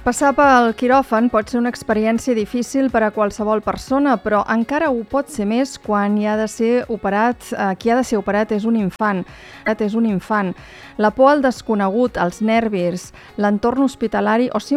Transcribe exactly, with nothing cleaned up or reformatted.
Passar pel quiròfan pot ser una experiència difícil per a qualsevol persona, però encara ho pot ser més quan hi ha de ser operat, eh, qui ha de ser operat és un infant. És un infant. La por al desconegut, als nervis, l'entorn hospitalari o simplement